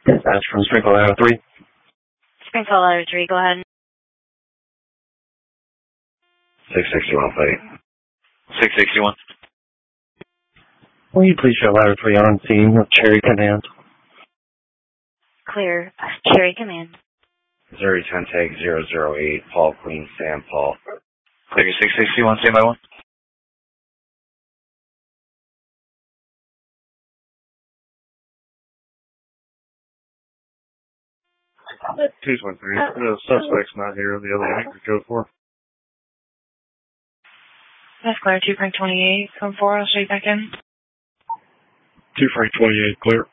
That's from Sprinkle Ladder 3. Sprinkle Ladder 3, go ahead. 661, fight. 661. Will you please show Ladder 3 on scene with Cherry Command? Clear. Cherry Command. Missouri 10 tag 008, Paul Queen, Sam Paul. Clear 661, stand by 1. Two 23. The suspect's not here. The other one could go for. That's clear. 2 Frank 28. Come 4. I'll show you back in. 2 Frank 28, clear.